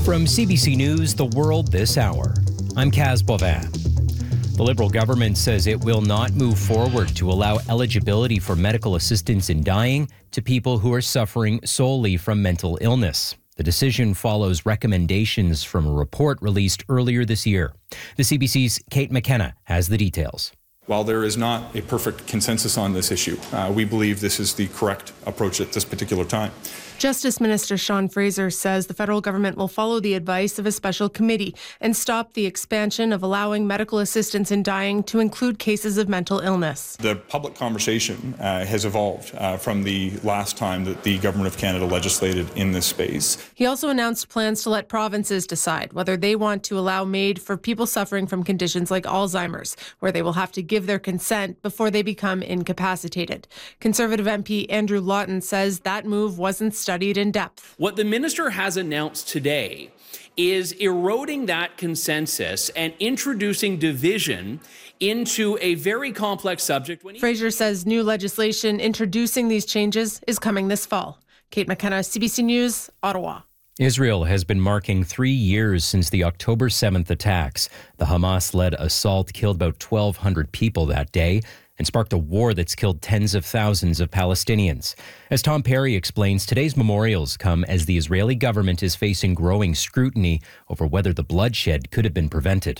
From CBC News, The World This Hour, I'm Kaz Bovan. The Liberal government says it will not move forward to allow eligibility for medical assistance in dying to people who are suffering solely from mental illness. The decision follows recommendations from a report released earlier this year. The CBC's Kate McKenna has the details. While there is not a perfect consensus on this issue, we believe this is the correct approach at this particular time. Justice Minister Sean Fraser says the federal government will follow the advice of a special committee and stop the expansion of allowing medical assistance in dying to include cases of mental illness. The public conversation has evolved from the last time that the Government of Canada legislated in this space. He also announced plans to let provinces decide whether they want to allow MAID for people suffering from conditions like Alzheimer's, where they will have to give their consent before they become incapacitated. Conservative MP Andrew Lawton says that move wasn't studied in depth. What the minister has announced today is eroding that consensus and introducing division into a very complex subject. Fraser says new legislation introducing these changes is coming this fall. Kate McKenna, CBC News, Ottawa. Israel has been marking 3 years since the October 7th attacks. The Hamas-led assault killed about 1,200 people that day and sparked a war that's killed tens of thousands of Palestinians. As Tom Perry explains, today's memorials come as the Israeli government is facing growing scrutiny over whether the bloodshed could have been prevented.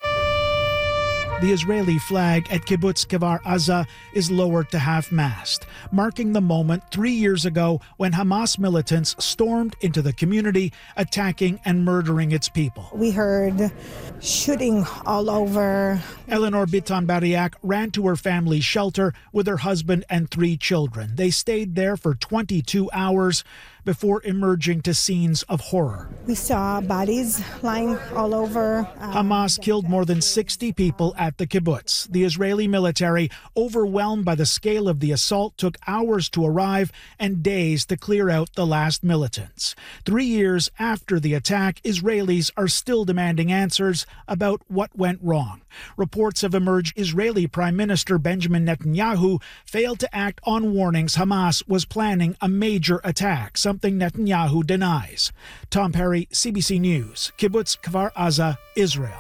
The Israeli flag at Kibbutz Kfar Aza is lowered to half-mast, marking the moment 3 years ago when Hamas militants stormed into the community, attacking and murdering its people. We heard shooting all over. Eleanor Bitan-Bariak ran to her family's shelter with her husband and 3 children. They stayed there for 22 hours before emerging to scenes of horror. We saw bodies lying all over. Hamas killed more than 60 people at the kibbutz. The Israeli military, overwhelmed by the scale of the assault, took hours to arrive and days to clear out the last militants. 3 years after the attack, Israelis are still demanding answers about what went wrong. Reports have emerged Israeli Prime Minister Benjamin Netanyahu failed to act on warnings Hamas was planning a major attack, something Netanyahu denies. Tom Perry, CBC News, Kibbutz Kfar Aza, Israel.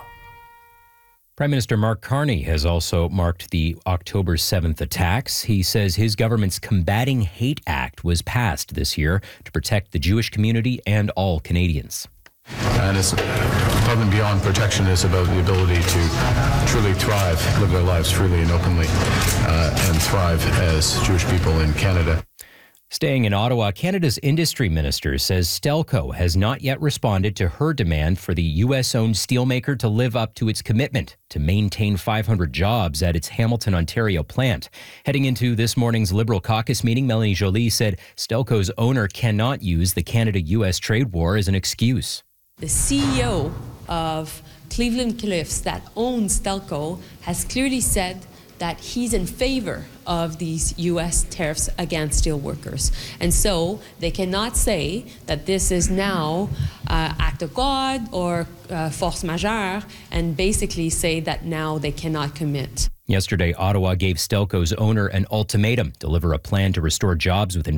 Prime Minister Mark Carney has also marked the October 7th attacks. He says his government's Combating Hate Act was passed this year to protect the Jewish community and all Canadians. And it's above and beyond protection. It's about the ability to truly thrive, live their lives freely and openly, and thrive as Jewish people in Canada. Staying in Ottawa, Canada's industry minister says Stelco has not yet responded to her demand for the U.S.-owned steelmaker to live up to its commitment to maintain 500 jobs at its Hamilton, Ontario plant. Heading into this morning's Liberal caucus meeting, Melanie Joly said Stelco's owner cannot use the Canada-U.S. trade war as an excuse. The CEO of Cleveland-Cliffs that owns Stelco has clearly said that he's in favor of these U.S. tariffs against steel workers. And so they cannot say that this is now act of God or force majeure and basically say that now they cannot commit. Yesterday, Ottawa gave Stelco's owner an ultimatum: deliver a plan to restore jobs within